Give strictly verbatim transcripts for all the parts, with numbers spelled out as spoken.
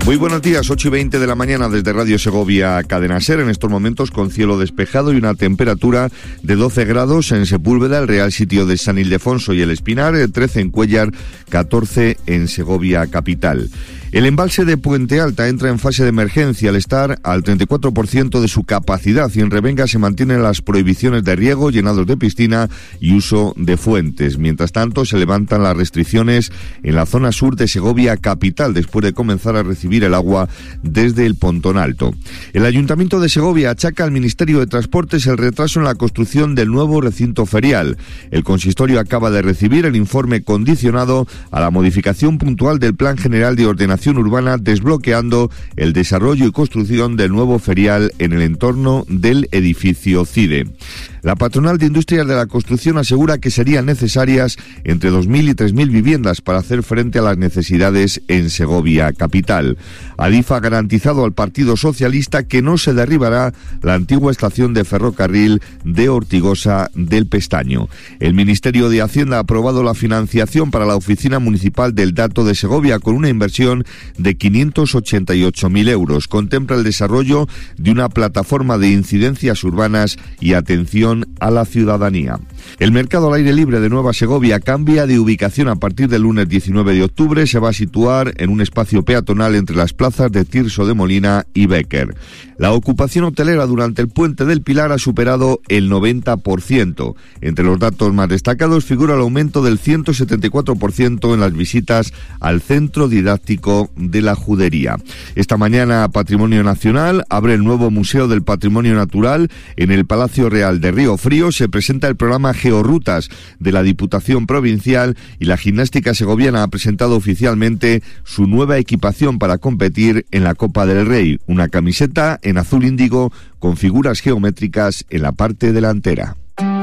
Muy buenos días, ocho y veinte de la mañana desde Radio Segovia Cadena Ser, en estos momentos con cielo despejado y una temperatura de doce grados en Sepúlveda, el Real Sitio de San Ildefonso y el Espinar, trece en Cuéllar, catorce en Segovia capital. El embalse de Puente Alta entra en fase de emergencia al estar al treinta y cuatro por ciento de su capacidad y en Revenga se mantienen las prohibiciones de riego, llenados de piscina y uso de fuentes. Mientras tanto, se levantan las restricciones en la zona sur de Segovia capital después de comenzar a recibir el agua desde el Pontón Alto. El Ayuntamiento de Segovia achaca al Ministerio de Transportes el retraso en la construcción del nuevo recinto ferial. El consistorio acaba de recibir el informe condicionado a la modificación puntual del Plan General de Ordenación Urbana, desbloqueando el desarrollo y construcción del nuevo ferial en el entorno del edificio CIDE. La patronal de Industrias de la Construcción asegura que serían necesarias entre dos mil y tres mil viviendas para hacer frente a las necesidades en Segovia capital. Adif ha garantizado al Partido Socialista que no se derribará la antigua estación de ferrocarril de Ortigosa del Pestaño. El Ministerio de Hacienda ha aprobado la financiación para la Oficina Municipal del Dato de Segovia con una inversión de quinientos ochenta y ocho mil euros. Contempla el desarrollo de una plataforma de incidencias urbanas y atención a la ciudadanía. El mercado al aire libre de Nueva Segovia cambia de ubicación a partir del lunes diecinueve de octubre. Se va a situar en un espacio peatonal entre las plazas de Tirso de Molina y Béquer. La ocupación hotelera durante el Puente del Pilar ha superado el noventa por ciento. Entre los datos más destacados figura el aumento del ciento setenta y cuatro por ciento en las visitas al Centro Didáctico de la Judería. Esta mañana, Patrimonio Nacional abre el nuevo Museo del Patrimonio Natural en el Palacio Real de Río Frío. Se presenta el programa Georrutas de la Diputación Provincial y la gimnástica segoviana ha presentado oficialmente su nueva equipación para competir en la Copa del Rey, una camiseta en azul índigo con figuras geométricas en la parte delantera.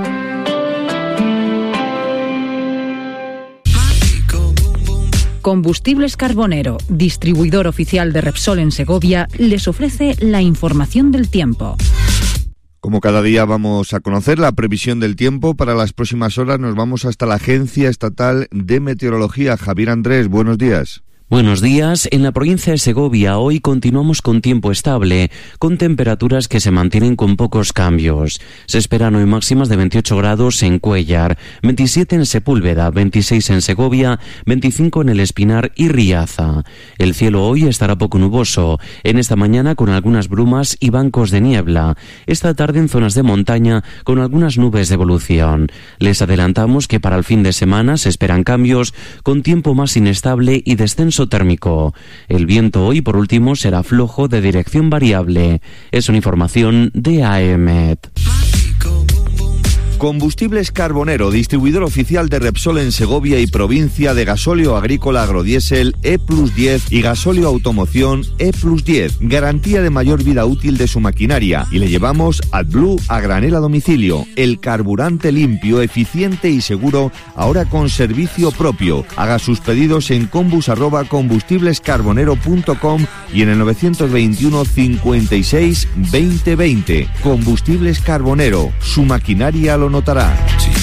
Combustibles Carbonero, distribuidor oficial de Repsol en Segovia, les ofrece la información del tiempo. Como cada día vamos a conocer la previsión del tiempo para las próximas horas, nos vamos hasta la Agencia Estatal de Meteorología. Javier Andrés, buenos días. Buenos días. En la provincia de Segovia hoy continuamos con tiempo estable, con temperaturas que se mantienen con pocos cambios. Se esperan hoy máximas de veintiocho grados en Cuéllar, veintisiete en Sepúlveda, veintiséis en Segovia, veinticinco en El Espinar y Riaza. El cielo hoy estará poco nuboso, en esta mañana con algunas brumas y bancos de niebla. Esta tarde en zonas de montaña con algunas nubes de evolución. Les adelantamos que para el fin de semana se esperan cambios con tiempo más inestable y descenso térmico. El viento hoy, por último, será flojo de dirección variable. Es una información de A E M E T. Combustibles Carbonero, distribuidor oficial de Repsol en Segovia y provincia de gasóleo agrícola agrodiésel E plus diez y gasóleo automoción E plus diez. Garantía de mayor vida útil de su maquinaria y le llevamos AdBlue a granel a domicilio. El carburante limpio, eficiente y seguro, ahora con servicio propio. Haga sus pedidos en combus arroba combustiblescarbonero punto com y en el novecientos veintiuno cincuenta y seis veinte veinte. Combustibles Carbonero, su maquinaria lo notará.